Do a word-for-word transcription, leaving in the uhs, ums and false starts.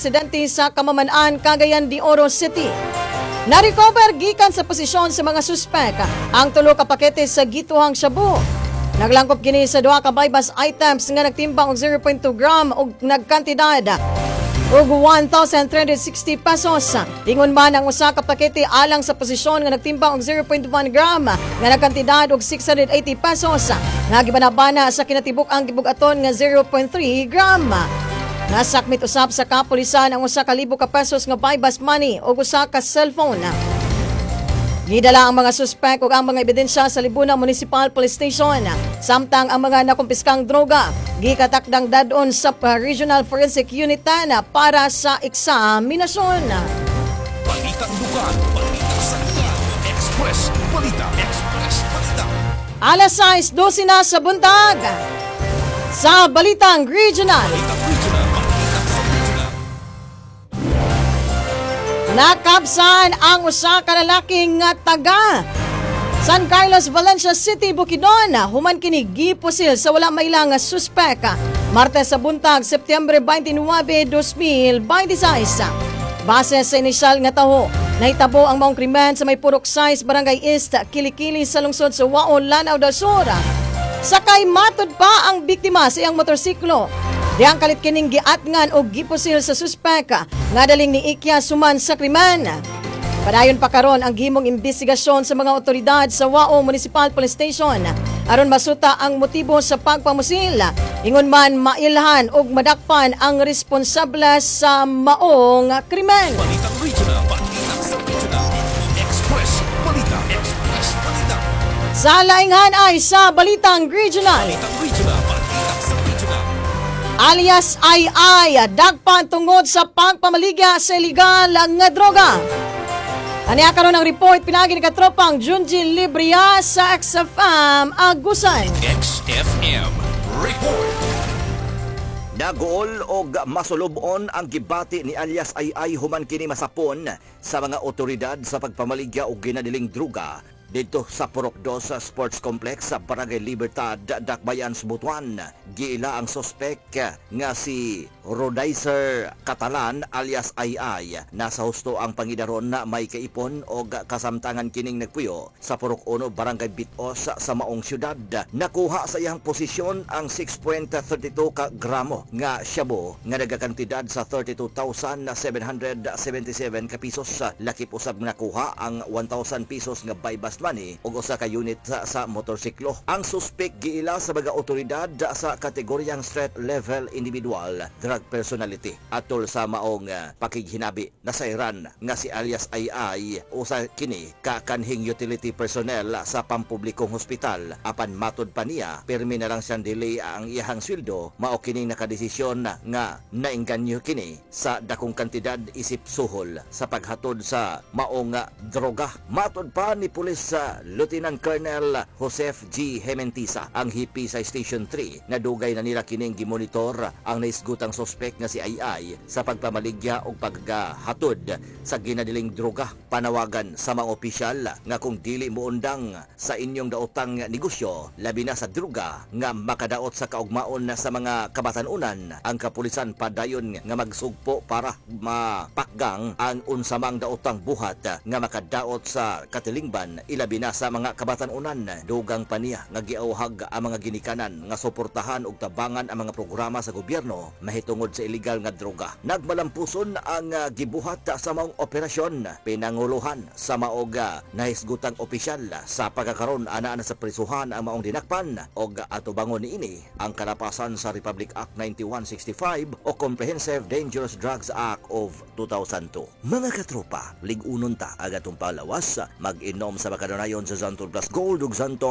residente sa Kamaman-an, Cagayan de Oro City. Na-recover gikan sa posisyon sa mga suspek ang tulo ka pakete sa gituhang shabu. Naglangkop kini sa duha ka buy-bus items nga nagtimbang og zero point two gram og nagkantidad og one thousand three hundred sixty pesos. Ingon man ang usa ka pakete alang sa posisyon nga nagtimbang og zero point one gram nga nagkantidad og six hundred eighty pesos. Nga gibanabana sa kinatibuk ang gibug-aton nga zero point three gram. Nasakmit usab sa kapulisan ang usa ka libo ka pesos nga buy-bus money o usa ka cellphone. Gidala ang mga suspek ug ang mga ebidensya sa Libuna Municipal Police Station. Samtang ang mga nakumpiskang droga gikatakdang dadon sa Regional Forensic Unit na para sa eksaminasyon. Balitang lugar, balitang sakya, Express, balita, Express, balita. Alas sais dose na sa buntag. Sa Balitang Regional. Balitang regional, balitang sa regional. Nakabsan ang usa ka lalaking nga taga San Carlos, Valencia City, Bukidnon. Human kini gipusil sa wala mailang nga suspek. Martes sa buntag, Setyembre twenty-nine, two thousand twenty-six. Base sa inisyal nga taho, nahitabo ang maong krimen sa may Purok Size, Barangay East, Kilikili sa lungsod sa Waon, Lanao del Sur. Sakay matod pa ang biktima sa iyang motorsiklo. Diyang kalit kining giatngan o gipusil sa suspek nga daling ni Ikya suman sa krimen. Padayon pa karon ang gimong investigasyon sa mga otoridad sa Wao Municipal Police Station aron masuta ang motibo sa pagpamusil. Ingon man mailhan og madakpan ang responsable sa maong krimen. Balitang regional, balitang sa regional. Express, balita, Express, balita. Sa lainghan ay sa Balitang Regional. Balitang regional, balitang sa regional. Alias ay ay dagpan tungod sa pagpamaligya sa illegal nga droga. Aniya karon ang report pinagi ni katropang Junji Libria sa X F M Agusan. X F M report. Nagool og masulubon ang gibati ni alias ay ay human kini masapon sa mga otoridad sa pagpamaligya og ginadiling druga dito sa Purok dos Sports Complex sa Barangay Libertad, Dakbayan, Butuan. Giila ang sospek nga si Rodaiser Catalan alias Ay Ay. Nasa husto ang pangidaron na may kaipon o kasamtangan kining nagpuyo sa Purok uno, Barangay Bitos sa maong syudad. Nakuha sa iyang posisyon ang six point three two ka gramo nga shabu nga nagakantidad sa thirty-two thousand seven hundred seventy-seven ka pisos. Lakip usab nakuha ang one thousand pesos nga buy-bus money o usa ka unit sa, sa motorsiklo. Ang suspek giila sa mga otoridad sa kategoryang street level individual drug personality atol sa maong uh, pakighinabi na sayran nga si alias Ay Ay usa kini ka kanhing utility personnel sa pampublikong hospital. Apan matod pa niya pirmi na lang siyang delay ang iyahang sweldo, mao kini nakadesisyon nga nainganyo kini sa dakong kantidad isip suhol sa paghatod sa maong uh, droga. Matod pa ni pulis sa Lieutenant Colonel Joseph G. Hementisa ang hipi sa Station three na dugay na nila kining gimonitor ang naisgutang sospek nga si Ay Ay sa pagpamaligya o paghatod sa ginadiling droga. Panawagan sa mga opisyal nga kung dili muundang sa inyong daotang negosyo labi na sa droga nga makadaot sa kaugmaon sa mga kabatanunan, ang kapulisan padayon nga magsugpo para mapakgang ang unsamang daotang buhat nga makadaot sa katilingban ilabi na sa mga kabatanunan. Dugang pa niya nga giauhag ang mga ginikanan nga suportahan og tabangan ang mga programa sa gobyerno mahitungod sa illegal nga droga. Nagmalampuson ang uh, gibuhat sa maong operasyon, pinanguluhan sa maog uh, nahisgutang opisyal sa pagkakaroon ana na sa prisuhan ang maong dinakpan og atubangon niini ang kalapasan sa Republic Act ninety-one sixty-five o Comprehensive Dangerous Drugs Act of two thousand two. Mga katropa, lig-unon ta agatong palawas mag-inom sa bakadanayon sa Zantol Plus Gold ug Zantol